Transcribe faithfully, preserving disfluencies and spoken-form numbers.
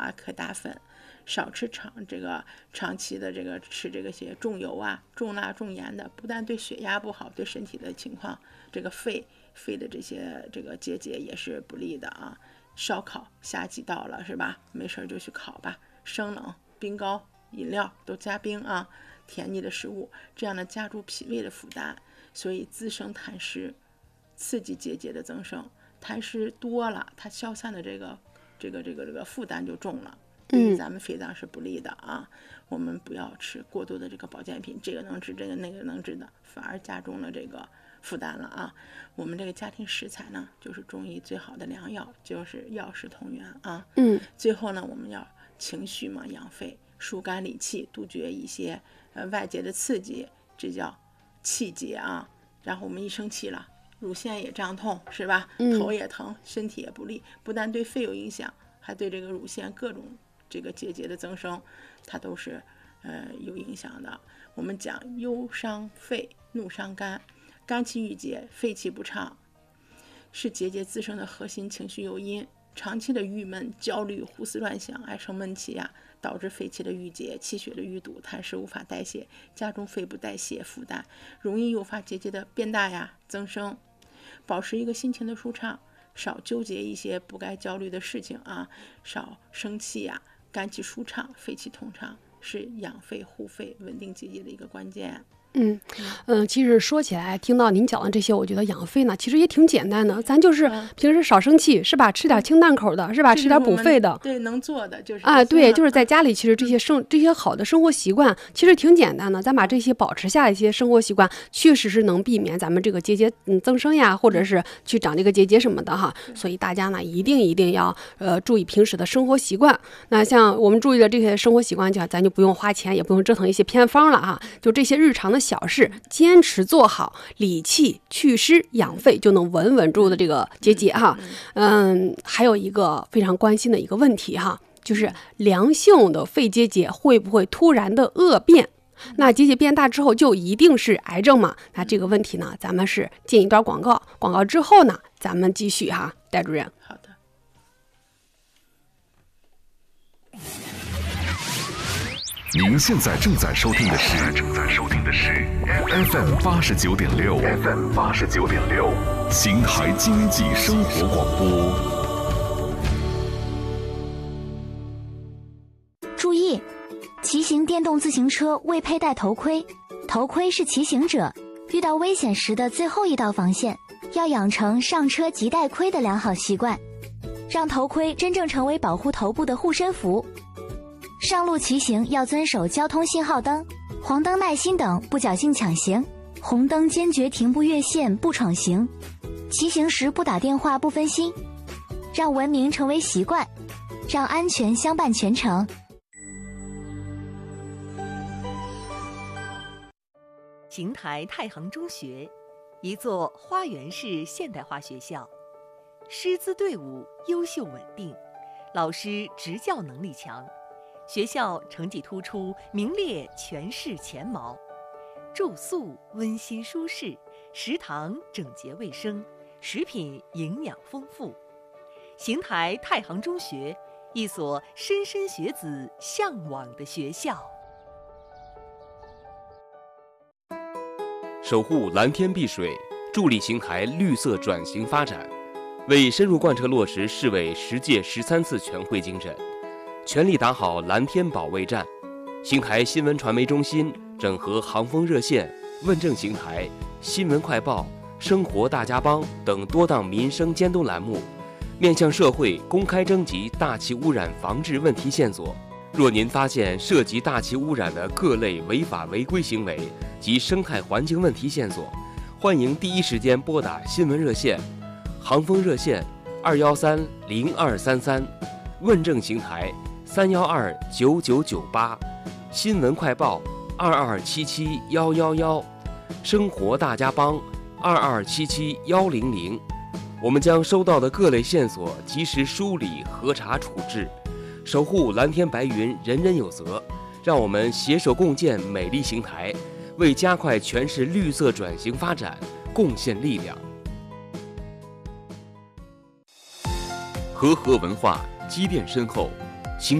啊、可打粉，少吃长这个长期的这个吃这个些重油啊、重辣、重盐的，不但对血压不好，对身体的情况，这个肺肺的这些这个结节也是不利的啊。烧烤，夏季到了是吧？没事就去烤吧，生冷、冰糕、饮料都加冰啊，甜腻的食物，这样呢加重脾胃的负担，所以滋生痰湿，刺激结节的增生。痰湿多了，它消散的这个这个这个这个负担就重了，对于咱们肺脏是不利的啊。嗯、我们不要吃过多的这个保健品，这个能治这个那个能治的，反而加重了这个负担了啊。我们这个家庭食材呢，就是中医最好的良药，就是药食同源啊。 嗯。 最后呢，我们要情绪嘛，养肺，疏肝理气，杜绝一些呃外界的刺激，这叫气结啊。然后我们一生气了，乳腺也胀痛是吧？头也疼，身体也不利，不但对肺有影响，还对这个乳腺各种这个结节的增生，它都是呃有影响的。我们讲忧伤肺，怒伤肝，肝气郁结，肺气不畅，是结节滋生的核心情绪诱因。长期的郁闷、焦虑、胡思乱想，爱生闷气呀、啊，导致肺气的郁结、气血的淤堵，痰湿无法代谢，加重肺部代谢负担，容易诱发结节的变大呀、增生。保持一个心情的舒畅，少纠结一些不该焦虑的事情啊，少生气呀、啊，肝气舒畅，肺气通畅，是养肺护肺、稳定结节的一个关键。 嗯嗯，其实说起来，听到您讲的这些，我觉得养肺呢，其实也挺简单的。咱就是平时少生气，是吧？吃点清淡口的，是吧？吃点补肺的， 对，能做的就是啊，对，就是在家里，其实这些生这些好的生活习惯，其实挺简单的。咱把这些保持下一些生活习惯，确实是能避免咱们这个结节嗯增生呀，或者是去长这个结节什么的哈。所以大家呢，一定一定要呃注意平时的生活习惯。那像我们注意的这些生活习惯，就咱就不用花钱，也不用折腾一些偏方了哈。就这些日常的小事坚持做好，理气祛湿养肺，就能稳稳住的这个结节哈。嗯，还有一个非常关心的一个问题哈，就是良性的肺结节会不会突然的恶变？那结节变大之后就一定是癌症吗？那这个问题呢，咱们是进一段广告，广告之后呢，咱们继续哈，戴主任。 好的。 您现在正在收听的是正在收听的是 F M 八十九点六 F M 八十九点六邢台经济生活广播。 注意，骑行电动自行车未佩戴头盔，头盔是骑行者遇到危险时的最后一道防线，要养成上车即戴盔的良好习惯，让头盔真正成为保护头部的护身符。上路骑行要遵守交通信号灯、黄灯耐心等，不侥幸抢行；红灯坚决停步越线，不闯行。骑行时不打电话，不分心，让文明成为习惯，让安全相伴全程。 邢台太行中学，一座花园式现代化学校，师资队伍优秀稳定，老师执教能力强。学校成绩突出，名列全市前茅，住宿温馨舒适，食堂整洁卫生，食品营养丰富。邢台太行中学，一所莘莘学子向往的学校。 守护蓝天碧水，助力邢台绿色转型发展，为深入贯彻落实市委十届十三次全会精神，全力打好蓝天保卫战。邢台新闻传媒中心整合航风热线、问政邢台、新闻快报、生活大家帮等多档民生监督栏目，面向社会公开征集大气污染防治问题线索。若您发现涉及大气污染的各类违法违规行为及生态环境问题线索，欢迎第一时间拨打新闻热线、航风热线二幺三零二三三，问政邢台三幺二九九九八，新闻快报二二七七幺幺幺，生活大家帮二二七七幺零零。我们将收到的各类线索及时梳理、核查、处置，守护蓝天白云，人人有责。让我们携手共建美丽邢台，为加快全市绿色转型发展贡献力量。和合文化积淀深厚，